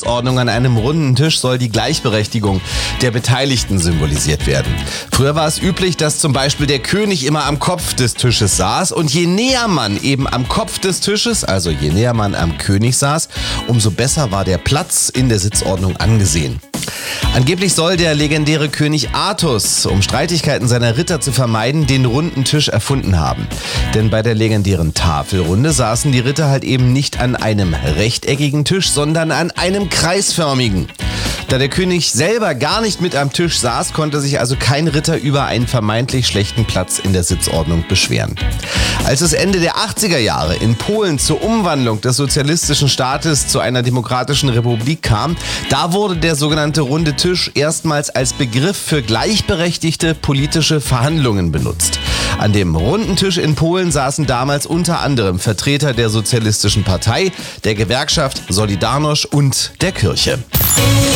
Sitzordnung an einem runden Tisch soll die Gleichberechtigung der Beteiligten symbolisiert werden. Früher war es üblich, dass zum Beispiel der König immer am Kopf des Tisches saß und je näher man eben am Kopf des Tisches, also je näher man am König saß, umso besser war der Platz in der Sitzordnung angesehen. Angeblich soll der legendäre König Artus, um Streitigkeiten seiner Ritter zu vermeiden, den runden Tisch erfunden haben. Denn bei der legendären Tafelrunde saßen die Ritter halt eben nicht an einem rechteckigen Tisch, sondern an einem kreisförmigen. Da der König selber gar nicht mit am Tisch saß, konnte sich also kein Ritter über einen vermeintlich schlechten Platz in der Sitzordnung beschweren. Als es Ende der 80er Jahre in Polen zur Umwandlung des sozialistischen Staates zu einer demokratischen Republik kam, da wurde der sogenannte runde Tisch erstmals als Begriff für gleichberechtigte politische Verhandlungen benutzt. An dem runden Tisch in Polen saßen damals unter anderem Vertreter der Sozialistischen Partei, der Gewerkschaft Solidarność und der Kirche.